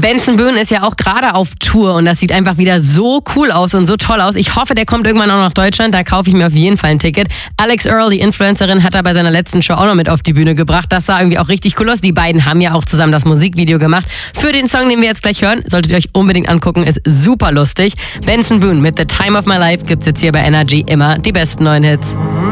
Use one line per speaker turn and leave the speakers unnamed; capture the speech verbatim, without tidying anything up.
Benson Boone ist ja auch gerade auf Tour und das sieht einfach wieder so cool aus und so toll aus. Ich hoffe, der kommt irgendwann auch nach Deutschland, da kaufe ich mir auf jeden Fall ein Ticket. Alex Earl, die Influencerin, hat er bei seiner letzten Show auch noch mit auf die Bühne gebracht. Das sah irgendwie auch richtig cool aus. Die beiden haben ja auch zusammen das Musikvideo gemacht. Für den Song, den wir jetzt gleich hören, solltet ihr euch unbedingt angucken, ist super lustig. Benson Boone mit The Time of My Life gibt's jetzt hier bei Energy immer die besten neuen Hits.